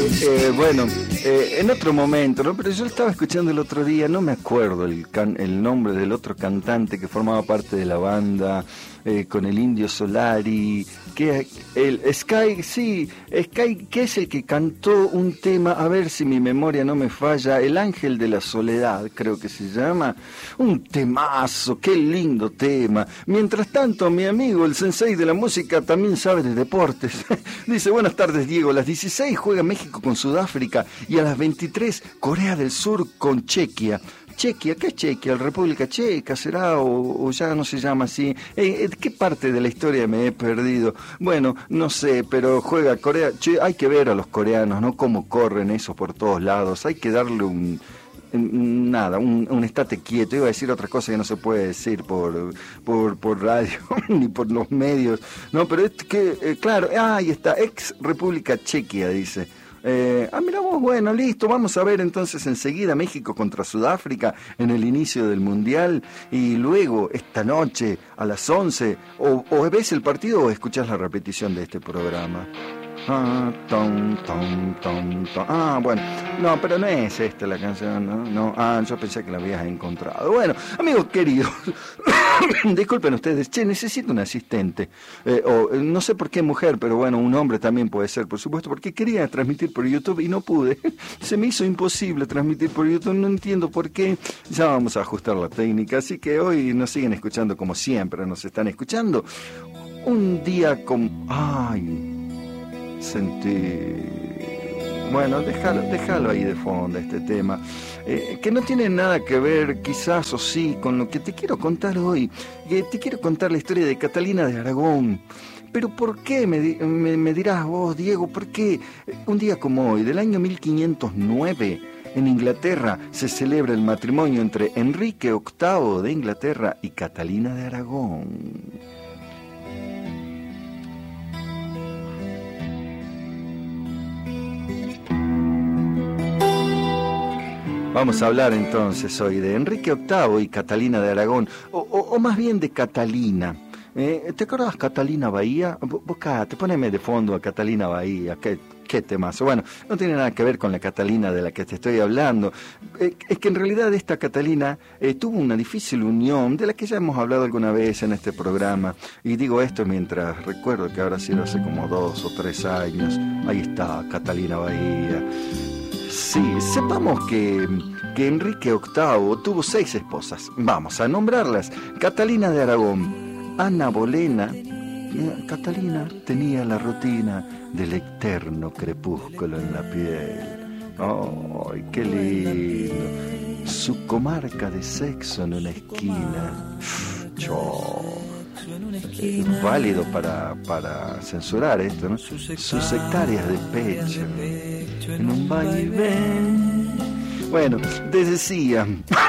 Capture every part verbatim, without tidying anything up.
Eh, bueno, eh, en otro momento, ¿no? Pero yo estaba escuchando el otro día, no me acuerdo el, can, el nombre del otro cantante que formaba parte de la banda, eh, con el Indio Solari, que el Sky, sí, Sky, que es el que cantó un tema, a ver si mi memoria no me falla, El Ángel de la Soledad, creo que se llama, un temazo, qué lindo tema. Mientras tanto, mi amigo, el sensei de la música, también sabe de deportes. Dice, buenas tardes, Diego, a las dieciséis juega México con Sudáfrica y a las veintitrés Corea del Sur con Chequia. Chequia, ¿qué es Chequia? ¿La República Checa será o, o ya no se llama así? Eh, ¿Qué parte de la historia me he perdido? Bueno, no sé, pero juega Corea. Che, hay que ver a los coreanos, ¿no? Cómo corren eso por todos lados. Hay que darle un... nada, un, un estate quieto. Iba a decir otra cosa que no se puede decir por por, por radio ni por los medios, no, pero es que, eh, claro, ah, ahí está, ex República Chequia, dice. Eh, ah, mira vos, bueno, listo, vamos a ver entonces enseguida México contra Sudáfrica en el inicio del Mundial y luego esta noche a las once, o, o ves el partido o escuchás la repetición de este programa. Ah, tom, tom, tom, tom. Ah, bueno, no, pero no es esta la canción, ¿no? No, ah, yo pensé que la habías encontrado. Bueno, amigos queridos, disculpen ustedes, che, necesito un asistente, eh, o no sé por qué mujer, pero bueno, un hombre también puede ser, por supuesto, porque quería transmitir por YouTube y no pude. Se me hizo imposible transmitir por YouTube, no entiendo por qué. Ya vamos a ajustar la técnica, así que hoy nos siguen escuchando como siempre, nos están escuchando. Un día con... ay... sentí, bueno, déjalo, déjalo ahí de fondo este tema, eh, que no tiene nada que ver, quizás o sí, con lo que te quiero contar hoy. Que te quiero contar la historia de Catalina de Aragón. Pero ¿por qué? Me, me, me dirás vos, Diego, ¿por qué un día como hoy, del año mil quinientos nueve, en Inglaterra se celebra el matrimonio entre Enrique octavo de Inglaterra y Catalina de Aragón? Vamos a hablar entonces hoy de Enrique octavo y Catalina de Aragón, o, o, o más bien de Catalina. Eh, ¿Te acordás Catalina Bahía? Buscate, poneme de fondo a Catalina Bahía, qué, qué temazo. Bueno, no tiene nada que ver con la Catalina de la que te estoy hablando. Eh, es que en realidad esta Catalina eh, tuvo una difícil unión, de la que ya hemos hablado alguna vez en este programa. Y digo esto mientras recuerdo que habrá sido hace como dos o tres años. Ahí está, Catalina Bahía. Sí, sepamos que, que Enrique octavo tuvo seis esposas. Vamos a nombrarlas. Catalina de Aragón, Ana Bolena. Catalina tenía la rutina del eterno crepúsculo en la piel. ¡Ay, qué lindo! Su comarca de sexo en una esquina. ¡Chao! Válido para, para censurar esto, ¿no? Sus hectáreas de pecho en un vaivén. Bueno, te decía,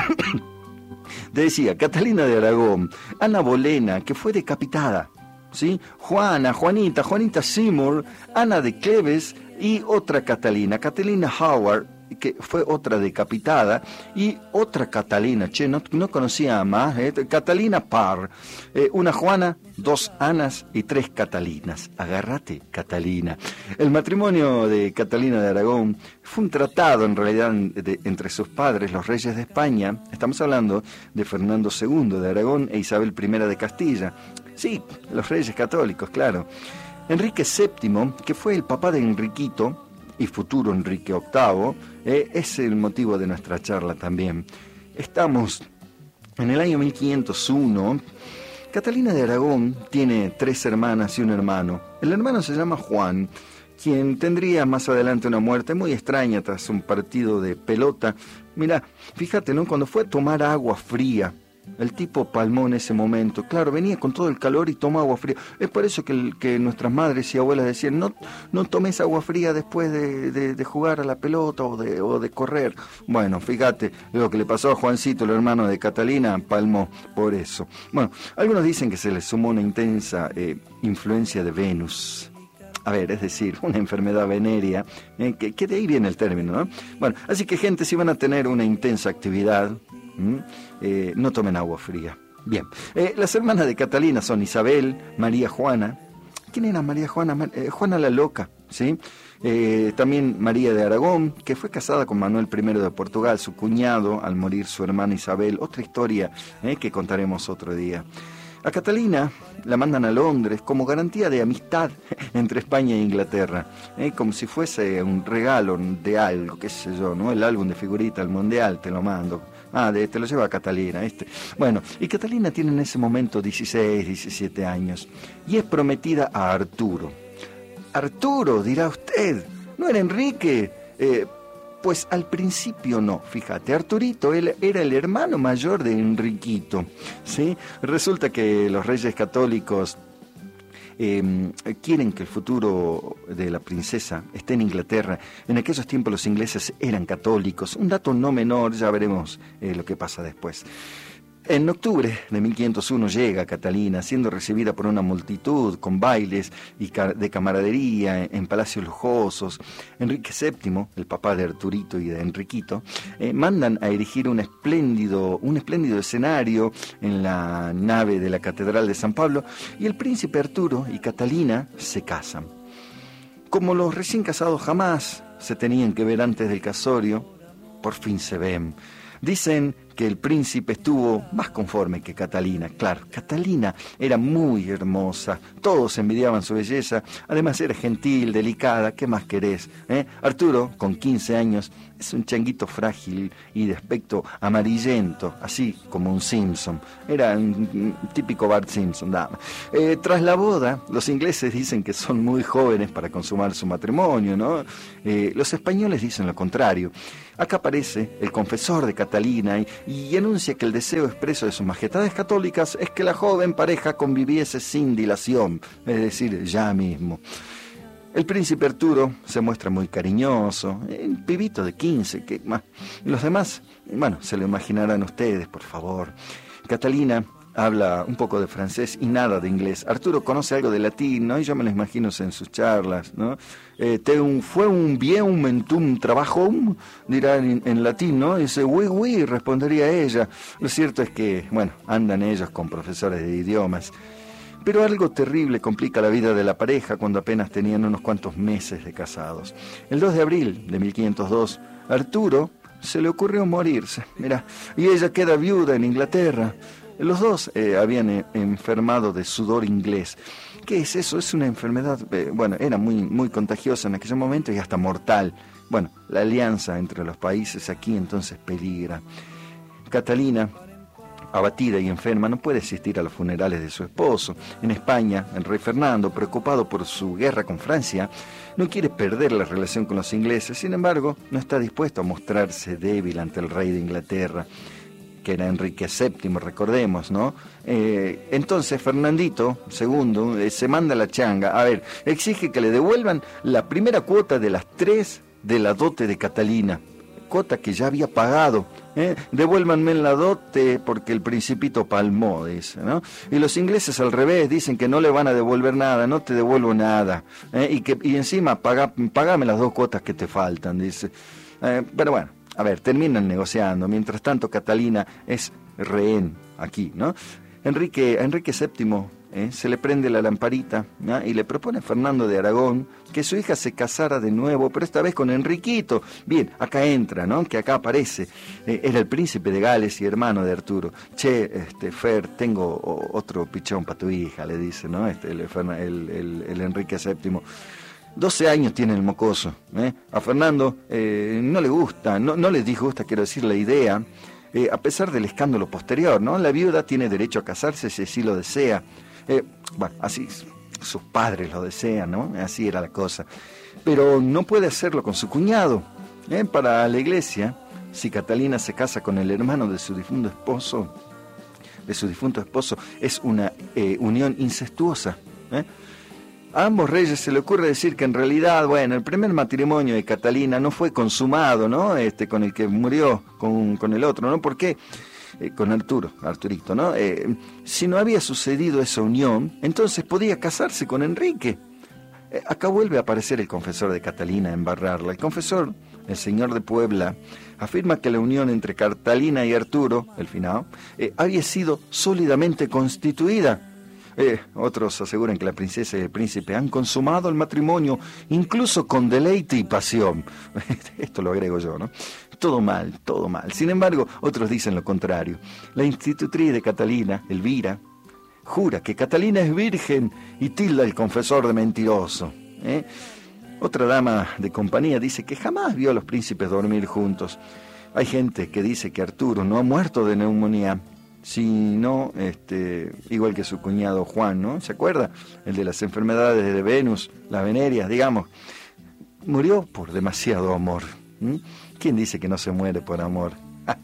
te decía, Catalina de Aragón, Ana Bolena, que fue decapitada, ¿sí? Juana, Juanita, Juanita Seymour, Ana de Cleves y otra Catalina, Catalina Howard, que fue otra decapitada, y otra Catalina, che, no, no conocía más, eh, Catalina Parr, eh, una Juana, dos Anas y tres Catalinas. Agárrate, Catalina. El matrimonio de Catalina de Aragón fue un tratado, en realidad, de, entre sus padres, los reyes de España. Estamos hablando de Fernando segundo de Aragón e Isabel primera de Castilla. Sí, los reyes católicos, claro. Enrique séptimo, que fue el papá de Enriquito y futuro Enrique octavo, eh, es el motivo de nuestra charla también. Estamos en el año mil quinientos uno. Catalina de Aragón tiene tres hermanas y un hermano. El hermano se llama Juan, quien tendría más adelante una muerte muy extraña tras un partido de pelota. Mira, fíjate, ¿no? Cuando fue a tomar agua fría, el tipo palmó en ese momento. Claro, venía con todo el calor y tomó agua fría. Es por eso que, el, que nuestras madres y abuelas decían, no, no tomes agua fría después de, de, de jugar a la pelota o de, o de correr. Bueno, fíjate, lo que le pasó a Juancito, el hermano de Catalina, palmó por eso. Bueno, algunos dicen que se le sumó una intensa eh, influencia de Venus. A ver, es decir, una enfermedad venérea, eh, que, que de ahí viene el término, ¿no? Bueno, así que gente, si van a tener una intensa actividad, ¿Mm? Eh, no tomen agua fría. Bien, eh, las hermanas de Catalina son Isabel, María Juana. ¿Quién era María Juana? Eh, Juana la Loca, ¿sí? Eh, también María de Aragón, que fue casada con Manuel primero de Portugal, su cuñado, al morir su hermana Isabel. Otra historia eh, que contaremos otro día. A Catalina la mandan a Londres como garantía de amistad entre España e Inglaterra, eh, como si fuese un regalo de algo, qué sé yo, ¿no? El álbum de figuritas, el mundial, te lo mando. Ah, de, te lo lleva a Catalina, este. Bueno, y Catalina tiene en ese momento dieciséis, diecisiete años y es prometida a Arturo. Arturo, dirá usted, ¿no era Enrique? Eh, pues al principio no, fíjate, Arturito él era el hermano mayor de Enriquito, ¿sí? Resulta que los reyes católicos eh, quieren que el futuro de la princesa esté en Inglaterra. En aquellos tiempos los ingleses eran católicos, un dato no menor, ya veremos eh, lo que pasa después. En octubre de mil quinientos uno llega Catalina, siendo recibida por una multitud con bailes y de camaradería en palacios lujosos. Enrique séptimo, el papá de Arturito y de Enriquito, eh, mandan a erigir un espléndido, un espléndido escenario en la nave de la Catedral de San Pablo, y el príncipe Arturo y Catalina se casan. Como los recién casados jamás se tenían que ver antes del casorio, por fin se ven. Dicen que el príncipe estuvo más conforme que Catalina. Claro, Catalina era muy hermosa, todos envidiaban su belleza, además era gentil, delicada, ¿qué más querés? ¿Eh? Arturo, con quince años, es un changuito frágil y de aspecto amarillento, así como un Simpson. Era un típico Bart Simpson. Eh, tras la boda, los ingleses dicen que son muy jóvenes para consumar su matrimonio, ¿no? Eh, los españoles dicen lo contrario. Acá aparece el confesor de Catalina y, y anuncia que el deseo expreso de sus majestades católicas es que la joven pareja conviviese sin dilación, es decir, ya mismo. El príncipe Arturo se muestra muy cariñoso, un pibito de quince, que más, los demás, bueno, se lo imaginarán ustedes, por favor. Catalina habla un poco de francés y nada de inglés. Arturo conoce algo de latín, ¿no? Y yo me lo imagino en sus charlas, ¿no? Eh, te un, fue un bien, un mentum trabajo, dirá en, en latín, ¿no? Dice, oui, oui, respondería ella. Lo cierto es que, bueno, andan ellos con profesores de idiomas. Pero algo terrible complica la vida de la pareja cuando apenas tenían unos cuantos meses de casados. El dos de abril de mil quinientos dos, Arturo se le ocurrió morirse, mira, y ella queda viuda en Inglaterra. Los dos eh, habían eh, enfermado de sudor inglés. ¿Qué es eso? Es una enfermedad, eh, bueno, era muy, muy contagiosa en aquel momento y hasta mortal. Bueno, la alianza entre los países aquí entonces peligra. Catalina, abatida y enferma, no puede asistir a los funerales de su esposo. En España, el rey Fernando, preocupado por su guerra con Francia, no quiere perder la relación con los ingleses. Sin embargo, no está dispuesto a mostrarse débil ante el rey de Inglaterra, que era Enrique séptimo, recordemos, ¿no? Eh, entonces Fernandito segundo eh, se manda la changa, a ver, exige que le devuelvan la primera cuota de las tres de la dote de Catalina, cuota que ya había pagado, ¿eh? Devuélvanme la dote porque el principito palmó, dice, ¿no? Y los ingleses al revés dicen que no le van a devolver nada, no te devuelvo nada, ¿eh? y que y encima paga, pagame las dos cuotas que te faltan, dice. Eh, pero bueno, a ver, terminan negociando. Mientras tanto, Catalina es rehén aquí, ¿no? Enrique, a Enrique séptimo ¿eh? se le prende la lamparita, ¿no? Y le propone a Fernando de Aragón que su hija se casara de nuevo, pero esta vez con Enriquito. Bien, acá entra, ¿no? Que acá aparece. Eh, era el príncipe de Gales y hermano de Arturo. Che, este, Fer, tengo otro pichón para tu hija, le dice, ¿no? Este, el, el, el, el Enrique séptimo. doce años tiene el mocoso, ¿eh? A Fernando eh, no le gusta, no, no le disgusta, quiero decir, la idea, eh, a pesar del escándalo posterior, ¿no? La viuda tiene derecho a casarse si así lo desea. Eh, bueno, así sus padres lo desean, ¿no? Así era la cosa. Pero no puede hacerlo con su cuñado, ¿eh? Para la iglesia, si Catalina se casa con el hermano de su difunto esposo, de su difunto esposo, es una eh, unión incestuosa, ¿eh? A ambos reyes se le ocurre decir que en realidad, bueno, el primer matrimonio de Catalina no fue consumado, ¿no? Este, con el que murió, con, con el otro, ¿no? ¿Por qué? Eh, con Arturo, Arturito, ¿no? Eh, si no había sucedido esa unión, entonces podía casarse con Enrique. Eh, acá vuelve a aparecer el confesor de Catalina a embarrarla. El confesor, el señor de Puebla, afirma que la unión entre Catalina y Arturo, el finado, eh, había sido sólidamente constituida. Eh, otros aseguran que la princesa y el príncipe han consumado el matrimonio, incluso con deleite y pasión. Esto lo agrego yo, ¿no? Todo mal, todo mal. Sin embargo, otros dicen lo contrario. La institutriz de Catalina, Elvira, jura que Catalina es virgen y tilda al confesor de mentiroso. ¿eh? Otra dama de compañía dice que jamás vio a los príncipes dormir juntos. Hay gente que dice que Arturo no ha muerto de neumonía, sino este, igual que su cuñado Juan, ¿no? ¿Se acuerda? El de las enfermedades de Venus, las venerias, digamos. Murió por demasiado amor. ¿Mm? ¿Quién dice que no se muere por amor?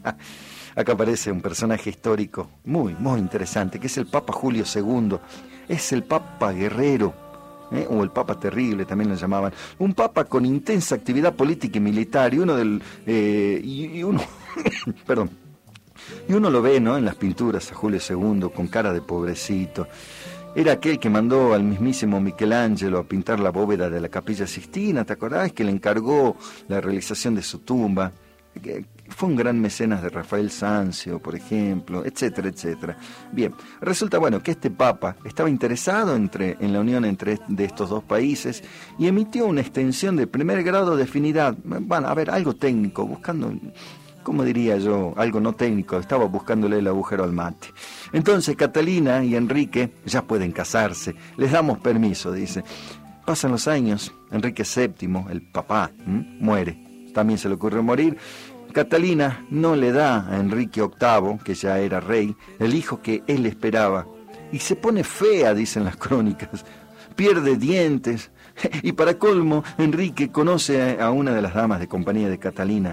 Acá aparece un personaje histórico muy, muy interesante, que es el Papa Julio segundo. Es el Papa guerrero, ¿eh? o el Papa terrible, también lo llamaban. Un Papa con intensa actividad política y militar, y uno del... Eh, y, y uno... perdón. Y uno lo ve, ¿no?, en las pinturas a Julio segundo con cara de pobrecito. Era aquel que mandó al mismísimo Michelangelo a pintar la bóveda de la Capilla Sixtina, ¿te acordás? Que le encargó la realización de su tumba. Que fue un gran mecenas de Rafael Sanzio, por ejemplo, etcétera, etcétera. Bien, resulta, bueno, que este Papa estaba interesado entre, en la unión entre de estos dos países y emitió una extensión de primer grado de afinidad. Bueno, a ver, algo técnico, buscando... ¿Cómo diría yo? Algo no técnico, estaba buscándole el agujero al mate. Entonces Catalina y Enrique ya pueden casarse, les damos permiso, dice. Pasan los años, Enrique séptimo, el papá, ¿m? muere, también se le ocurrió morir. Catalina no le da a Enrique octavo, que ya era rey, el hijo que él esperaba. Y se pone fea, dicen las crónicas, pierde dientes. Y para colmo, Enrique conoce a una de las damas de compañía de Catalina.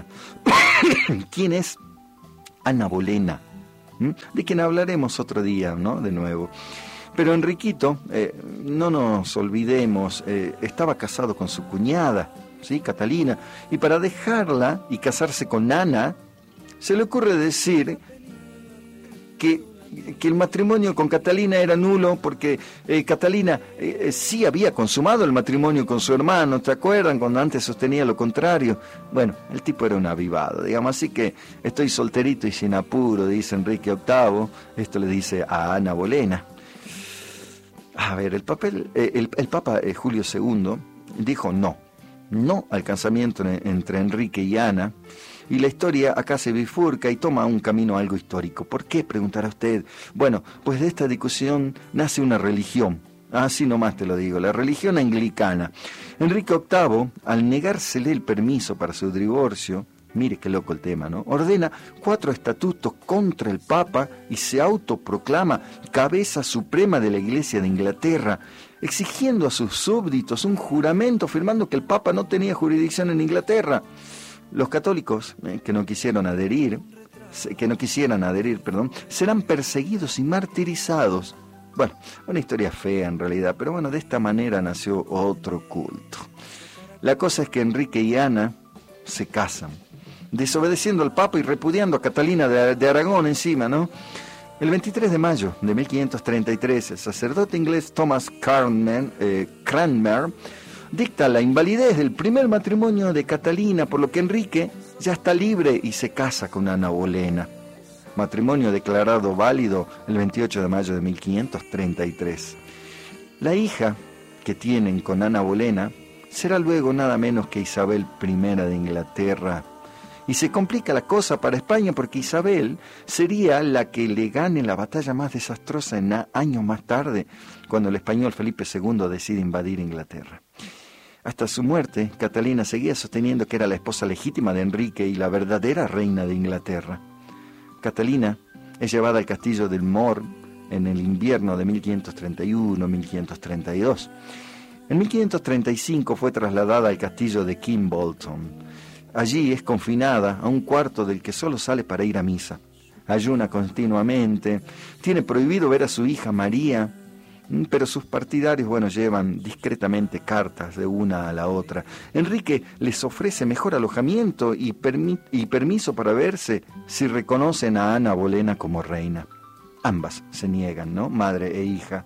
¿Quién es? Ana Bolena, ¿m? de quien hablaremos otro día, ¿no? De nuevo. Pero Enriquito, eh, no nos olvidemos, eh, estaba casado con su cuñada, ¿sí? Catalina, y para dejarla y casarse con Ana, se le ocurre decir que... que el matrimonio con Catalina era nulo porque eh, Catalina eh, sí había consumado el matrimonio con su hermano, ¿te acuerdan? Cuando antes sostenía lo contrario. Bueno, el tipo era un avivado, digamos, así que estoy solterito y sin apuro, dice Enrique octavo, esto le dice a Ana Bolena. A ver, el, papel, eh, el, el Papa eh, Julio segundo dijo no, no al casamiento entre Enrique y Ana. Y la historia acá se bifurca y toma un camino algo histórico. ¿Por qué?, preguntará usted. Bueno, pues de esta discusión nace una religión. Así nomás te lo digo, la religión anglicana. Enrique octavo, al negársele el permiso para su divorcio, mire qué loco el tema, ¿no?, ordena cuatro estatutos contra el Papa y se autoproclama cabeza suprema de la Iglesia de Inglaterra, exigiendo a sus súbditos un juramento afirmando que el Papa no tenía jurisdicción en Inglaterra. Los católicos eh, que no quisieron adherir, que no quisieran adherir, perdón, serán perseguidos y martirizados. Bueno, una historia fea en realidad, pero bueno, de esta manera nació otro culto. La cosa es que Enrique y Ana se casan, desobedeciendo al Papa y repudiando a Catalina de, de Aragón encima, ¿no? El veintitrés de mayo de mil quinientos treinta y tres, el sacerdote inglés Thomas Cranmer, eh, Cranmer dicta la invalidez del primer matrimonio de Catalina, por lo que Enrique ya está libre y se casa con Ana Bolena. Matrimonio declarado válido el veintiocho de mayo de mil quinientos treinta y tres. La hija que tienen con Ana Bolena será luego nada menos que Isabel primera de Inglaterra. Y se complica la cosa para España porque Isabel sería la que le gane la batalla más desastrosa en años más tarde, cuando el español Felipe segundo decide invadir Inglaterra. Hasta su muerte, Catalina seguía sosteniendo que era la esposa legítima de Enrique y la verdadera reina de Inglaterra. Catalina es llevada al castillo del Moor en el invierno de mil quinientos treinta y uno a mil quinientos treinta y dos. En mil quinientos treinta y cinco fue trasladada al castillo de Kimbolton. Allí es confinada a un cuarto del que solo sale para ir a misa. Ayuna continuamente, tiene prohibido ver a su hija María, pero sus partidarios, bueno, llevan discretamente cartas de una a la otra. Enrique les ofrece mejor alojamiento y, permi- y permiso para verse si reconocen a Ana Bolena como reina. Ambas se niegan, ¿no?, madre e hija.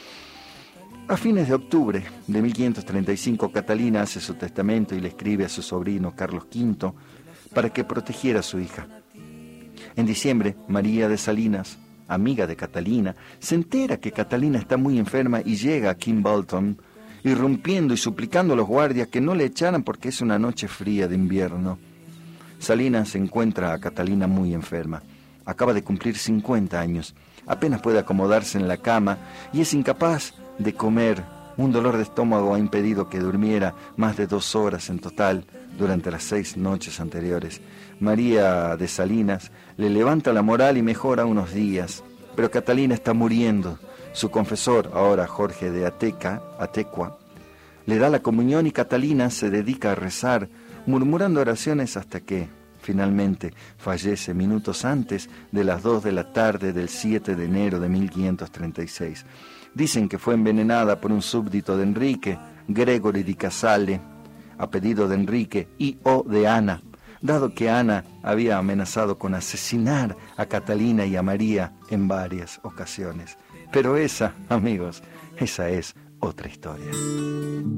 A fines de octubre de mil quinientos treinta y cinco, Catalina hace su testamento y le escribe a su sobrino Carlos quinto para que protegiera a su hija. En diciembre, María de Salinas amiga de Catalina, se entera que Catalina está muy enferma y llega a Kimbolton, irrumpiendo y suplicando a los guardias que no le echaran porque es una noche fría de invierno. Salinas encuentra a Catalina muy enferma. Acaba de cumplir cincuenta años. Apenas puede acomodarse en la cama y es incapaz de comer. Un dolor de estómago ha impedido que durmiera más de dos horas en total durante las seis noches anteriores. María de Salinas le levanta la moral y mejora unos días, pero Catalina está muriendo. Su confesor, ahora Jorge de Ateca, Atecua, le da la comunión y Catalina se dedica a rezar, murmurando oraciones hasta que, finalmente, fallece minutos antes de las dos de la tarde del siete de enero de mil quinientos treinta y seis. Dicen que fue envenenada por un súbdito de Enrique, Gregory di Casale, a pedido de Enrique y o de Ana, dado que Ana había amenazado con asesinar a Catalina y a María en varias ocasiones. Pero esa, amigos, esa es otra historia.